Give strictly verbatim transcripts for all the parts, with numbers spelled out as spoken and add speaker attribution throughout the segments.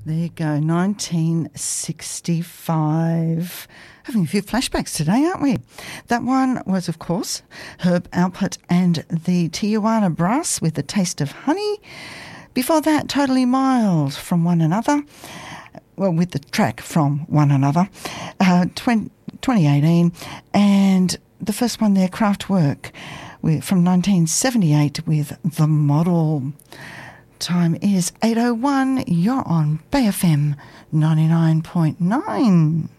Speaker 1: There you go, nineteen sixty-five. Having a few flashbacks today, aren't we? That one was, of course, Herb Alpert and the Tijuana Brass with A Taste of Honey. Before that, Totally Mild, From One Another. Well, with the track From One Another. Uh, twenty, twenty eighteen. And the first one there, Kraftwerk, with, from nineteen seventy-eight with The Model. Time is eight oh one. You're on Bay F M ninety-nine point nine.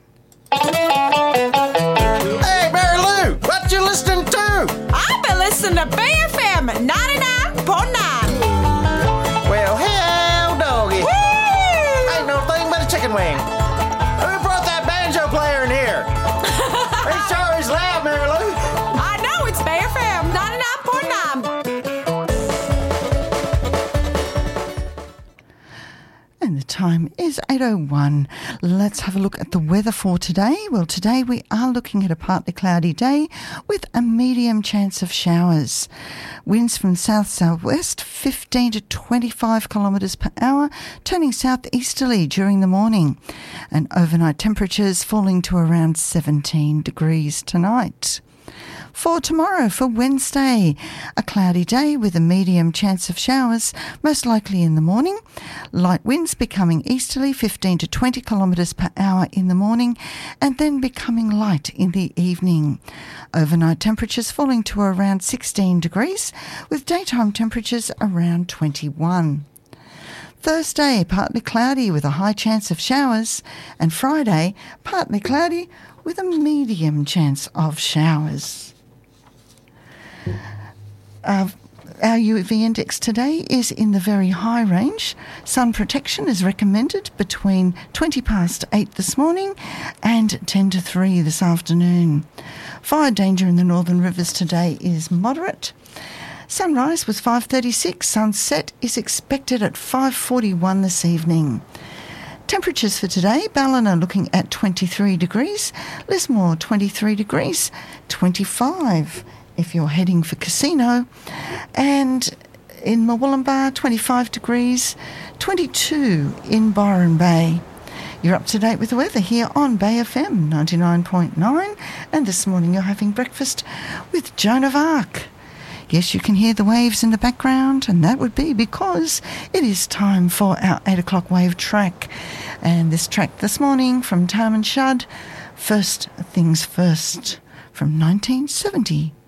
Speaker 2: Hey, Mary Lou, what you listening to?
Speaker 3: I've been listening to Bay F M ninety-nine point nine.
Speaker 2: Well, hell, doggy.
Speaker 3: Woo!
Speaker 2: Ain't no thing but a chicken wing. Who brought that banjo player in here? He sure is loud, Mary Lou.
Speaker 3: I know, it's Bay F M ninety-nine point nine.
Speaker 1: And the time is eight oh one. Let's have a look at the weather for today. Well, today we are looking at a partly cloudy day with a medium chance of showers. Winds from south-southwest, fifteen to twenty-five kilometres per hour, turning southeasterly during the morning. And overnight temperatures falling to around seventeen degrees tonight. For tomorrow, for Wednesday, a cloudy day with a medium chance of showers, most likely in the morning. Light winds becoming easterly, fifteen to twenty kilometres per hour in the morning, and then becoming light in the evening. Overnight temperatures falling to around sixteen degrees, with daytime temperatures around twenty-one. Thursday, partly cloudy with a high chance of showers, and Friday, partly cloudy with a medium chance of showers. Uh, our U V index today is in the very high range. Sun protection is recommended between twenty past eight this morning and ten to three this afternoon. Fire danger in the northern rivers today is moderate. Sunrise was five thirty-six. Sunset is expected at five forty-one this evening. Temperatures for today, Ballina looking at twenty-three degrees, Lismore twenty-three degrees, twenty-five if you're heading for Casino, and in Murwillumbah twenty-five degrees, twenty-two in Byron Bay. You're up to date with the weather here on Bay F M ninety-nine point nine, and this morning you're having breakfast with Joan of Arc. Yes, you can hear the waves in the background, and that would be because it is time for our eight o'clock wave track. And this track this morning from Tam and Shud, First Things First, from nineteen seventy.